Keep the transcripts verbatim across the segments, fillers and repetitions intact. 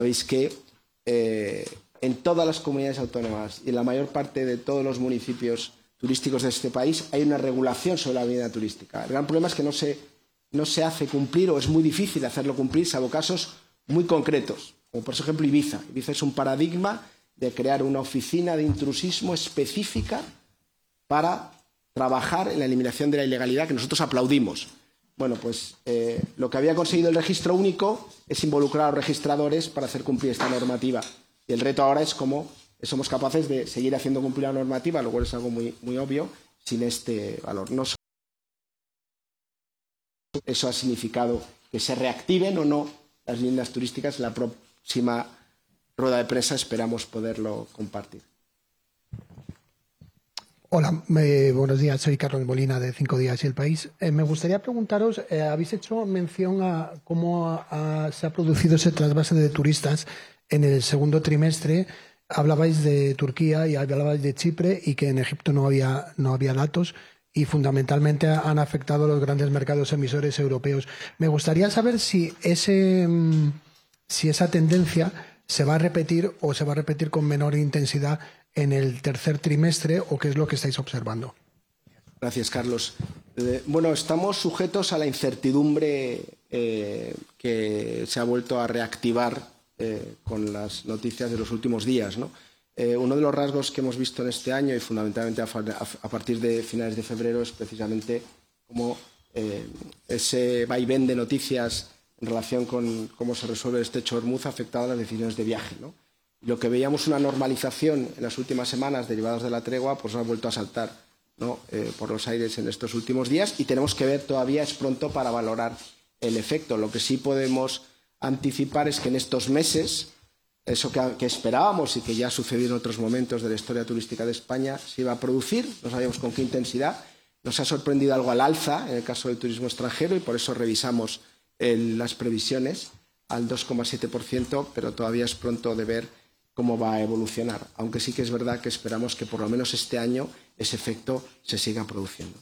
Sabéis que eh, en todas las comunidades autónomas y en la mayor parte de todos los municipios turísticos de este país hay una regulación sobre la vida turística. El gran problema es que no se, no se hace cumplir o es muy difícil hacerlo cumplir, salvo casos muy concretos, como por ejemplo Ibiza. Ibiza es un paradigma de crear una oficina de intrusismo específica para trabajar en la eliminación de la ilegalidad, que nosotros aplaudimos. Bueno, pues eh, lo que había conseguido el registro único es involucrar a los registradores para hacer cumplir esta normativa. Y el reto ahora es cómo somos capaces de seguir haciendo cumplir la normativa, lo cual es algo muy, muy obvio, sin este valor. No solo eso ha significado que se reactiven o no las viviendas turísticas. En la próxima rueda de prensa esperamos poderlo compartir. Hola, eh, buenos días. Soy Carlos Molina de Cinco Días y El País. Eh, me gustaría preguntaros, eh, habéis hecho mención a cómo a, a, se ha producido ese trasvase de turistas en el segundo trimestre. Hablabais de Turquía y hablabais de Chipre y que en Egipto no había, no había datos y fundamentalmente han afectado a los grandes mercados emisores europeos. Me gustaría saber si, ese, si esa tendencia se va a repetir o se va a repetir con menor intensidad en el tercer trimestre o qué es lo que estáis observando. Gracias, Carlos. Eh, bueno, estamos sujetos a la incertidumbre eh, que se ha vuelto a reactivar eh, con las noticias de los últimos días, ¿no? Eh, uno de los rasgos que hemos visto en este año y fundamentalmente a, a partir de finales de febrero es precisamente cómo eh, ese vaivén de noticias en relación con cómo se resuelve el estrecho de Hormuz ha afectado a las decisiones de viaje, ¿no? Lo que veíamos una normalización en las últimas semanas derivadas de la tregua, pues ha vuelto a saltar, ¿no? eh, por los aires en estos últimos días y tenemos que ver, todavía es pronto para valorar el efecto. Lo que sí podemos anticipar es que en estos meses, eso que, que esperábamos y que ya ha sucedido en otros momentos de la historia turística de España, se iba a producir, no sabíamos con qué intensidad. Nos ha sorprendido algo al alza en el caso del turismo extranjero y por eso revisamos el, las previsiones al dos coma siete por ciento, pero todavía es pronto de ver cómo va a evolucionar, aunque sí que es verdad que esperamos que por lo menos este año ese efecto se siga produciendo.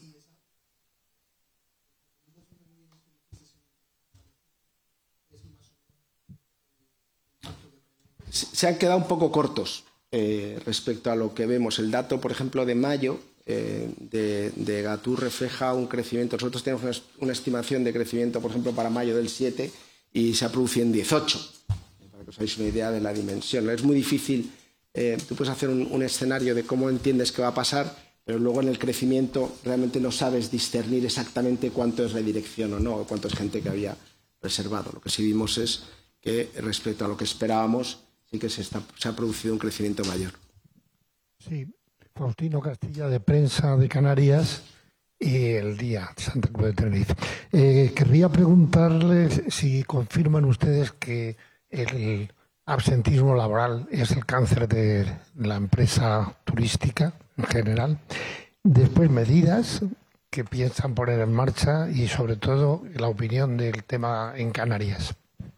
Se han quedado un poco cortos eh, respecto a lo que vemos. El dato, por ejemplo, de mayo eh, de, de Gatur refleja un crecimiento. Nosotros tenemos una, una estimación de crecimiento, por ejemplo, para mayo del siete y se ha producido en dieciocho. Para que os hagáis una idea de la dimensión. Es muy difícil, eh, tú puedes hacer un, un escenario de cómo entiendes que va a pasar, pero luego en el crecimiento realmente no sabes discernir exactamente cuánto es redirección o no, o cuánto es gente que había reservado. Lo que sí vimos es que respecto a lo que esperábamos, sí que se, está, se ha producido un crecimiento mayor. Sí, Faustino Castilla, de Prensa de Canarias y El Día, Santa Cruz de Tenerife. Eh, querría preguntarles si confirman ustedes que el absentismo laboral es el cáncer de la empresa turística en general. Después, medidas que piensan poner en marcha y, sobre todo, la opinión del tema en Canarias.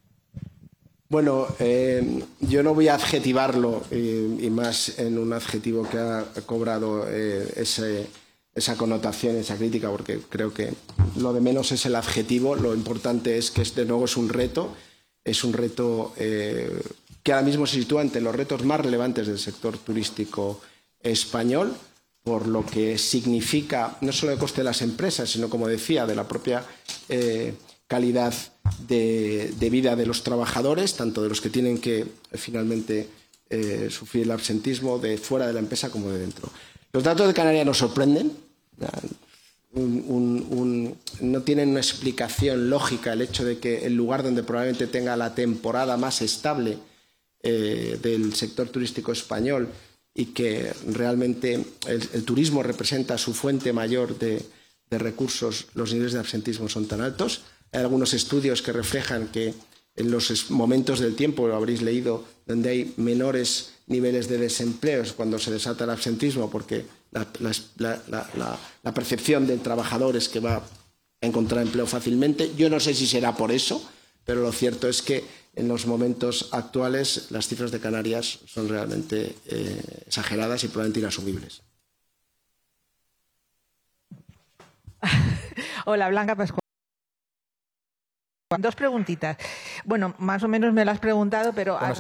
Bueno, eh, yo no voy a adjetivarlo y, y más en un adjetivo que ha cobrado eh, ese, esa connotación, esa crítica, porque creo que lo de menos es el adjetivo. Lo importante es que de nuevo es un reto. Es un reto eh, que ahora mismo se sitúa entre los retos más relevantes del sector turístico español, por lo que significa no solo el coste de las empresas, sino, como decía, de la propia eh, calidad de, de vida de los trabajadores, tanto de los que tienen que eh, finalmente eh, sufrir el absentismo de fuera de la empresa como de dentro. Los datos de Canarias nos sorprenden. Un, un, un, no tienen una explicación lógica el hecho de que el lugar donde probablemente tenga la temporada más estable eh, del sector turístico español y que realmente el, el turismo representa su fuente mayor de, de recursos, los niveles de absentismo son tan altos. Hay algunos estudios que reflejan que en los momentos del tiempo, lo habréis leído, donde hay menores niveles de desempleo es cuando se desata el absentismo, porque la, la, la, la, la percepción del trabajador es que va a encontrar empleo fácilmente. Yo no sé si será por eso, pero lo cierto es que en los momentos actuales las cifras de Canarias son realmente eh, exageradas y probablemente inasumibles. Hola, Blanca Pascual. Dos preguntitas. Bueno, más o menos me lo has preguntado, pero...